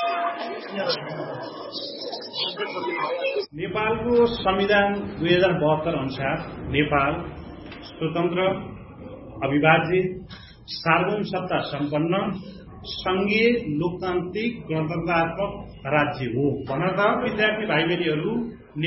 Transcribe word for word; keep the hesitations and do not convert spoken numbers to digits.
नेपालको संविधान दुई हजार बहत्तर अनुसार नेपाल स्वतन्त्र, अविभाज्य, सार्वभौम सत्ता सम्पन्न संघीय लोकतान्त्रिक गणतन्त्रात्मक राज्य हो। भन त विद्यार्थी भाइ बहिनीहरू,